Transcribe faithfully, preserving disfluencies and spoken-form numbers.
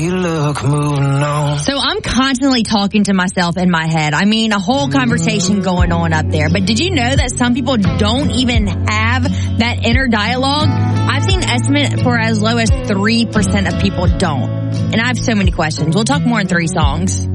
You look moving on. So I'm constantly talking to myself in my head. I mean, a whole conversation going on up there. But did you know that some people don't even have that inner dialogue? I've seen estimate for as low as three percent of people don't. And I have so many questions. We'll talk more in three songs.